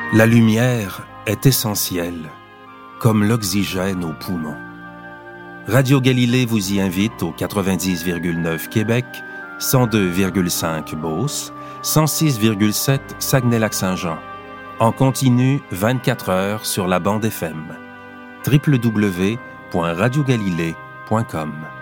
La lumière est essentielle, comme l'oxygène aux poumons. Radio Galilée vous y invite au 90,9 Québec, 102,5 Beauce, 106,7 Saguenay-Lac-Saint-Jean. En continu 24 heures sur la bande FM. www.radiogalilée.com